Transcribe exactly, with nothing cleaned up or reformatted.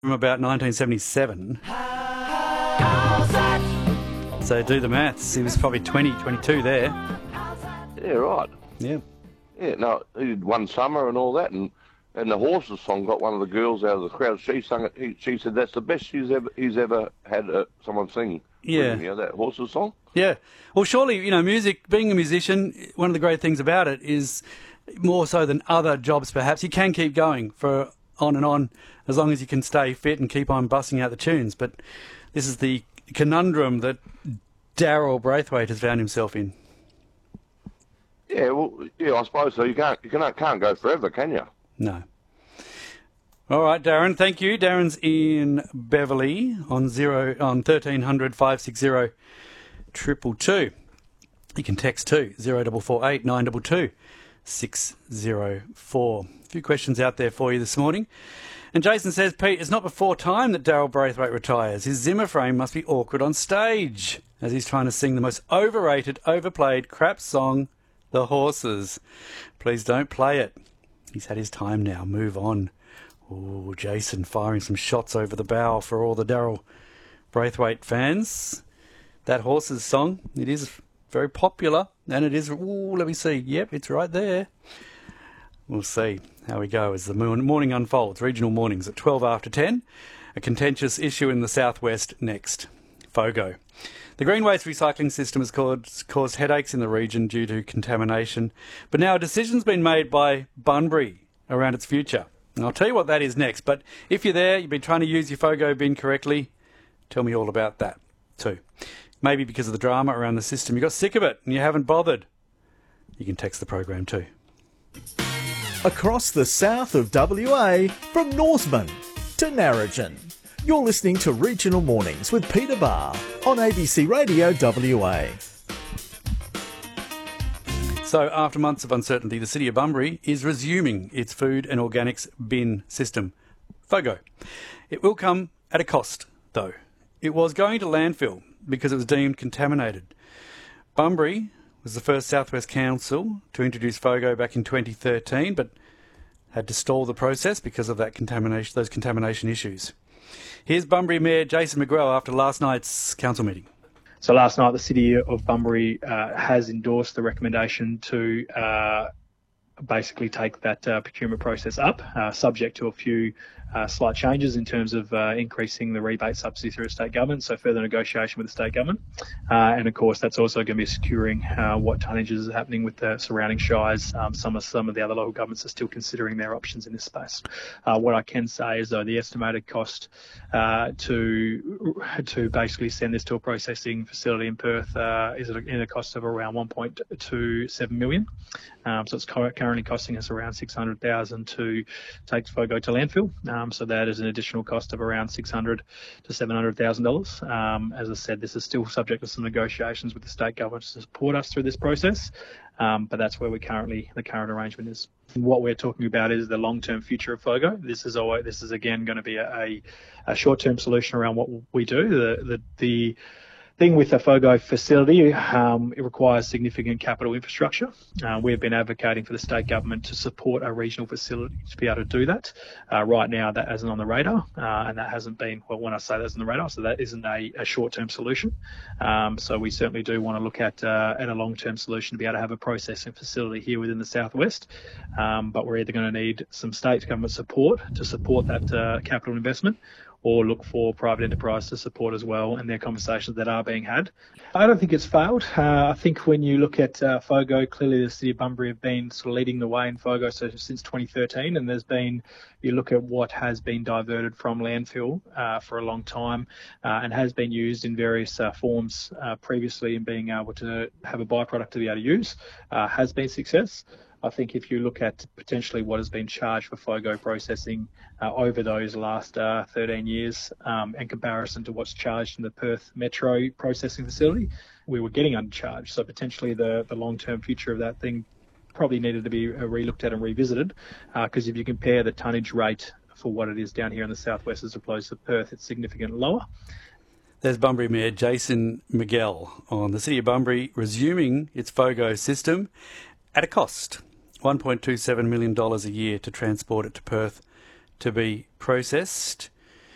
from about nineteen seventy-seven. So do the maths. He was probably twenty, twenty-two there. Yeah, right. Yeah. Yeah, no, he did One Summer and all that, and, and the Horses song got one of the girls out of the crowd. She sung it. He, she said that's the best she's ever he's ever had uh, someone sing. Yeah. You know, that Horses song. Yeah. Well, surely, you know, music, being a musician, one of the great things about it is more so than other jobs perhaps, you can keep going for on and on as long as you can stay fit and keep on busting out the tunes. But this is the conundrum that Daryl Braithwaite has found himself in. Yeah, well, yeah, I suppose so. You can't, you can't, can't go forever, can you? No. All right, Darren. Thank you. Darren's in Beverley on zero on thirteen hundred five six zero triple two. You can text too zero double four eight nine double two six zero four. A few questions out there for you this morning. And Jason says, Pete, it's not before time that Daryl Braithwaite retires. His Zimmer frame must be awkward on stage as he's trying to sing the most overrated, overplayed crap song, The Horses. Please don't play it. He's had his time now. Move on. Oh, Jason firing some shots over the bow for all the Daryl Braithwaite fans. That Horses song, it is very popular, and it is, ooh, let me see. Yep, it's right there. We'll see how we go as the morning unfolds. Regional mornings at twelve after ten. A contentious issue in the southwest next. FOGO. The green waste recycling system has caused, caused headaches in the region due to contamination, but now a decision's been made by Bunbury around its future. And I'll tell you what that is next, but if you're there, you've been trying to use your FOGO bin correctly, tell me all about that too. Maybe because of the drama around the system, you got sick of it and you haven't bothered. You can text the program too. Across the south of W A, from Norseman to Narrogin, you're listening to Regional Mornings with Peter Barr on A B C Radio W A. So, after months of uncertainty, the City of Bunbury is resuming its food and organics bin system, FOGO. It will come at a cost, though. It was going to landfill because it was deemed contaminated. Bunbury was the first South West Council to introduce FOGO back in twenty thirteen, but had to stall the process because of that contamination, those contamination issues. Here's Bunbury Mayor Jason McGrell after last night's council meeting. So last night, the City of Bunbury uh, has endorsed the recommendation to uh, basically take that uh, procurement process up, uh, subject to a few uh, slight changes in terms of uh, increasing the rebate subsidy through the state government, so further negotiation with the state government. Uh, and of course, that's also going to be securing uh, what tonnages are happening with the surrounding shires. Um, some of some of the other local governments are still considering their options in this space. Uh, what I can say is, though, the estimated cost uh, to to basically send this to a processing facility in Perth uh, is in a cost of around one point two seven million. Um, so it's currently costing us around six hundred thousand to take FOGO to landfill. Um, so that is an additional cost of around six hundred to seven hundred thousand dollars. Um, as I said, this is still subject to some negotiations with the state government to support us through this process. Um, but that's where we currently the current arrangement is. What we're talking about is the long-term future of FOGO. This is always, this is again going to be a, a, a short-term solution around what we do. The the, the thing with a FOGO facility, um, it requires significant capital infrastructure. Uh, we've been advocating for the state government to support a regional facility to be able to do that. Uh, right now, that isn't on the radar, uh, and that hasn't been, well, when I say that's on the radar, so that isn't a, a short-term solution. Um, so we certainly do want to look at uh, at a long-term solution to be able to have a processing facility here within the southwest. Um, but we're either going to need some state government support to support that uh, capital investment, or look for private enterprise to support as well, and their conversations that are being had. I don't think it's failed. Uh, I think when you look at uh, FOGO, clearly the City of Bunbury have been sort of leading the way in FOGO so since twenty thirteen, and there's been, you look at what has been diverted from landfill uh, for a long time uh, and has been used in various uh, forms uh, previously, and being able to have a byproduct to be able to use uh, has been success. I think if you look at potentially what has been charged for FOGO processing uh, over those last uh, thirteen years, um, in comparison to what's charged in the Perth Metro processing facility, we were getting undercharged. So potentially the, the long-term future of that thing probably needed to be re-looked at and revisited, because uh, if you compare the tonnage rate for what it is down here in the southwest as opposed to Perth, it's significantly lower. There's Bunbury Mayor Jason McGell on the City of Bunbury resuming its FOGO system at a cost. one point two seven million dollars a year to transport it to Perth to be processed.